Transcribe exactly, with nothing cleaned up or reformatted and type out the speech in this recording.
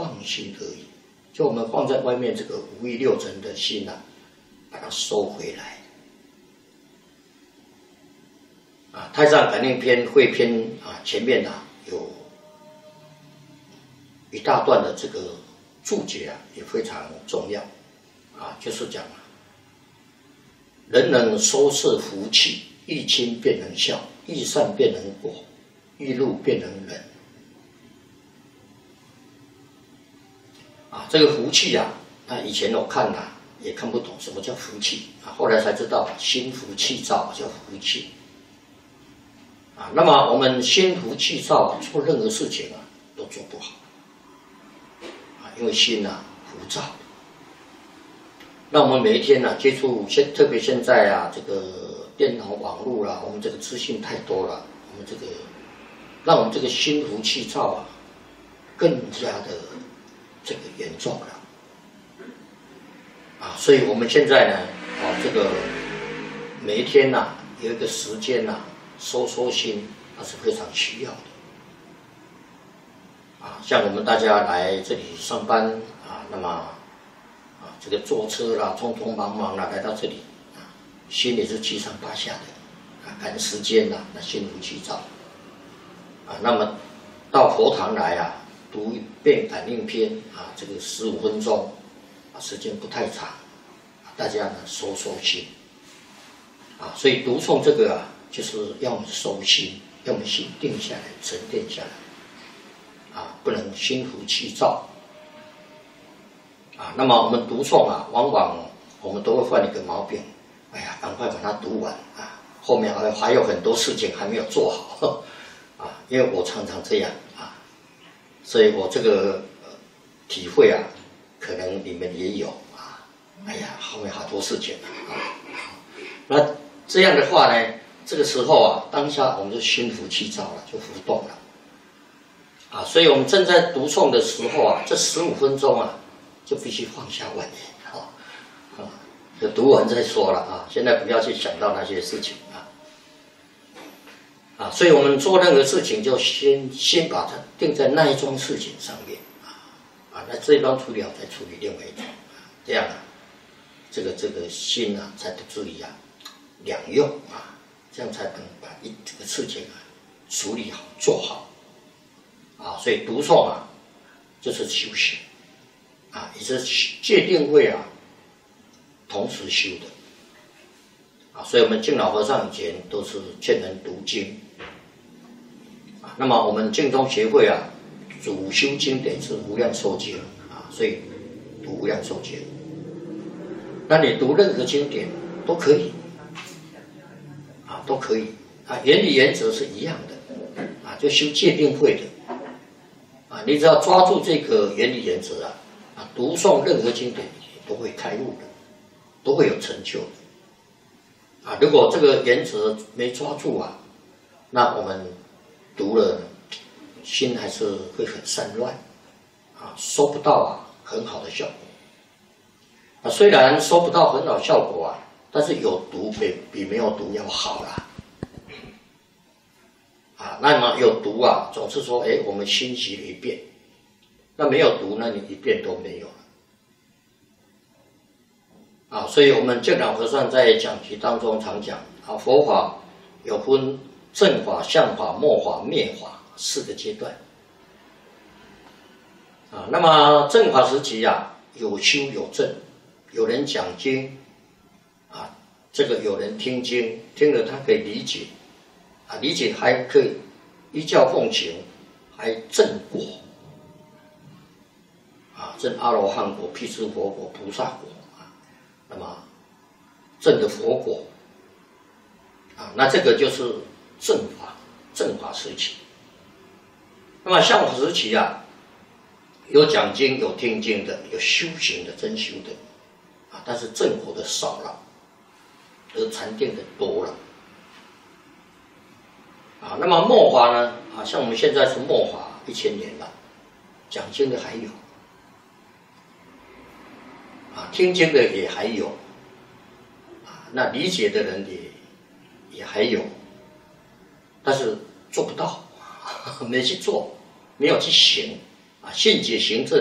放心而已。就我们放在外面这个五欲六尘的心啊，把它收回来。啊，《太上感应篇》汇篇啊，前面啊有一大段的这个注解啊，也非常重要啊，就是讲啊，人能收摄福气，欲亲便能孝，欲善便能果，欲怒便能忍。啊，这个福气啊，那以前我看啊也看不懂什么叫福气啊，后来才知道心浮气躁叫福气。啊，那么我们心浮气躁啊，做任何事情啊都做不好啊，因为心啊浮躁。那我们每一天呢、啊、接触现，特别现在啊这个电脑网络啦，我们这个资讯太多了，我们这个让我们这个心浮气躁啊更加的这个严重了啊，所以我们现在呢啊这个每一天呐、啊、有一个时间呐、啊。收收心，那是非常需要的啊！像我们大家来这里上班啊，那么啊，这个坐车啦，匆匆忙忙啦，来到这里啊，心里是七上八下的啊，赶时间啦，那心浮气躁啊。那么到佛堂来啊，读一遍感应篇啊，这个十五分钟啊，时间不太长啊，大家呢收收心啊，所以读诵这个啊。就是要我们收心，要我们心定下来、沉淀下来，啊，不能心浮气躁，啊。那么我们读诵啊，往往我们都会犯一个毛病，哎呀，赶快把它读完啊，后面还还有很多事情还没有做好，啊，因为我常常这样啊，所以我这个、呃、体会啊，可能你们也有啊，哎呀，后面好多事情啊，那这样的话呢？这个时候啊，当下我们就心浮气躁了，就浮动了，啊，所以我们正在读诵的时候啊，这十五分钟啊，就必须放下万念，啊，啊，就读完再说了啊，现在不要去想到那些事情啊，啊，所以我们做任何事情就先先把它定在那一桩事情上面啊，啊，那这一桩处理好再处理另外一桩，这样啊，这个这个心啊才不至于啊两用啊。这样才能把一这个事情啊处理好做好啊，所以读诵啊就是修行啊，也是戒定慧啊同时修的啊，所以我们敬老和尚以前都是劝人读经啊，那么我们净宗协会啊主修经典是无量寿经啊，所以读无量寿经，那你读任何经典都可以。都可以啊，原理原则是一样的啊，就修戒定慧的啊，你只要抓住这个原理原则啊，啊，读诵任何经典都会开悟的，都会有成就的啊。如果这个原则没抓住啊，那我们读了心还是会很散乱啊，收不到啊很好的效果啊。虽然收不到很好效果啊。但是有读比比没有读要好啦，啊，那么有读啊，总是说，哎，我们熏习了一遍，那没有读，那你一遍都没有了，啊，所以我们净老和尚在讲题当中常讲啊，佛法有分正法、相法、末法、灭法四个阶段，啊，那么正法时期啊，有修有证，有人讲经。啊，这个有人听经，听了他可以理解，啊，理解还可以依教奉行，还证果，啊，证阿罗汉果、辟支佛果、菩萨果啊，那么证的佛果，啊，那这个就是正法，正法时期。那么相法时期啊，有讲经、有听经的，有修行的、真修的，啊，但是正果的少了。而禅定的多了啊，那么末法呢？啊，像我们现在是末法一千年了，讲经的还有啊，听经的也还有啊，那理解的人也也还有，但是做不到，没去做，没有去行啊，信解行证。